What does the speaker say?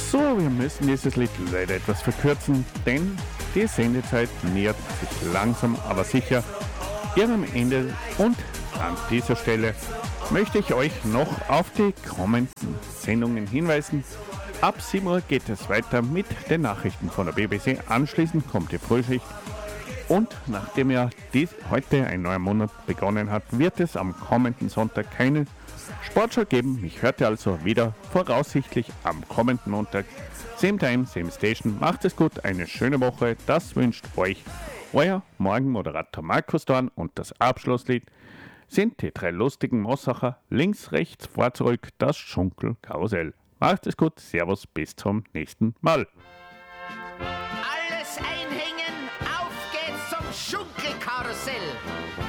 So, wir müssen dieses Lied leider etwas verkürzen, denn die Sendezeit nähert sich langsam, aber sicher ihrem Ende. Und an dieser Stelle möchte ich euch noch auf die kommenden Sendungen hinweisen. Ab 7 Uhr geht es weiter mit den Nachrichten von der BBC. Anschließend kommt die Frühschicht. Und nachdem ja heute ein neuer Monat begonnen hat, wird es am kommenden Sonntag keine Sportschau geben. Mich hört ihr also wieder voraussichtlich am kommenden Montag. Same Time, Same Station. Macht es gut, eine schöne Woche. Das wünscht euch euer Morgenmoderator Markus Dorn. Und das Abschlusslied sind die 3 lustigen Mossacher. Links, rechts, vor, zurück, das Schunkelkarussell. Macht es gut, Servus, bis zum nächsten Mal. Alles einhängen, auf geht's zum Schunkelkarussell.